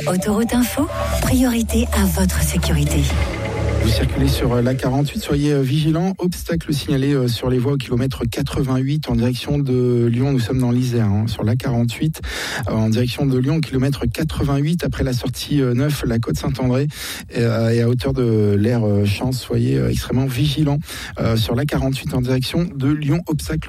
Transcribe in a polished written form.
Autoroute Info, priorité à votre sécurité. Vous circulez sur la 48, soyez vigilants. Obstacle signalé sur les voies au kilomètre 88 en direction de Lyon. Nous sommes dans l'Isère, sur la 48, en direction de Lyon, au kilomètre 88, après la sortie 9, la côte Saint-André, et à hauteur de l'aire Chance. Soyez extrêmement vigilants sur la 48 en direction de Lyon. Obstacle